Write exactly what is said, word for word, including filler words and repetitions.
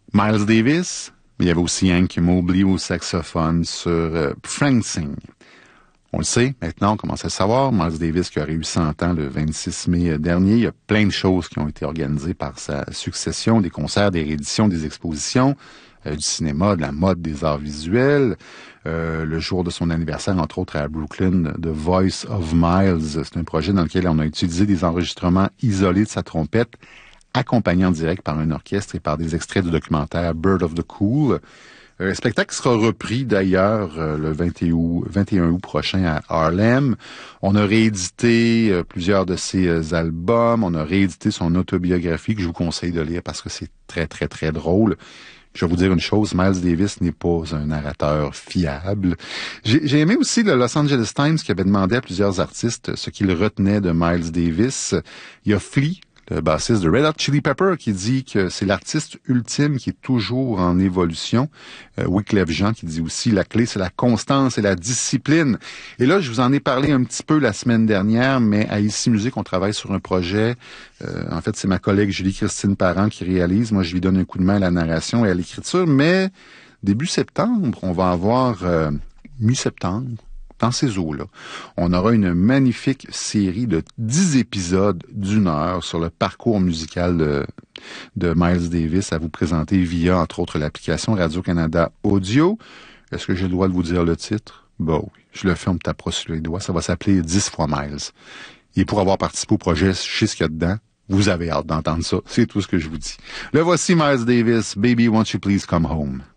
Miles Davis, mais il y avait aussi Hank Mobley au saxophone sur euh, Frank Sing. On le sait, maintenant, on commence à le savoir. Miles Davis qui aurait eu cent ans le vingt-six mai dernier. Il y a plein de choses qui ont été organisées par sa succession, des concerts, des rééditions, des expositions, euh, du cinéma, de la mode, des arts visuels. Euh, le jour de son anniversaire, entre autres à Brooklyn, The Voice of Miles. C'est un projet dans lequel on a utilisé des enregistrements isolés de sa trompette, accompagnés en direct par un orchestre et par des extraits du documentaire Bird of the Cool. Le spectacle sera repris d'ailleurs euh, le vingt et un août, vingt et un août prochain à Harlem. On a réédité euh, plusieurs de ses euh, albums. On a réédité son autobiographie que je vous conseille de lire parce que c'est très, très, très drôle. Je vais vous dire une chose, Miles Davis n'est pas un narrateur fiable. J'ai, j'ai aimé aussi le Los Angeles Times qui avait demandé à plusieurs artistes ce qu'ils retenaient de Miles Davis. Il y a Flea, le bassiste de Red Hot Chili Pepper, qui dit que c'est l'artiste ultime qui est toujours en évolution. Euh, Wyclef Jean qui dit aussi la clé, c'est la constance et la discipline. Et là, je vous en ai parlé un petit peu la semaine dernière, mais à Ici Musique, on travaille sur un projet. Euh, en fait, c'est ma collègue Julie-Christine Parent qui réalise. Moi, je lui donne un coup de main à la narration et à l'écriture. Mais début septembre, on va avoir euh, mi-septembre, dans ces eaux-là, on aura une magnifique série de dix épisodes d'une heure sur le parcours musical de, de Miles Davis à vous présenter via, entre autres, l'application Radio-Canada Audio. Est-ce que j'ai le droit de vous dire le titre? Bah oui, je le fais, on me tapera sur les doigts. Ça va s'appeler dix fois Miles. Et pour avoir participé au projet, je sais ce qu'il y a dedans. Vous avez hâte d'entendre ça. C'est tout ce que je vous dis. Le voici, Miles Davis. Baby, won't you please come home?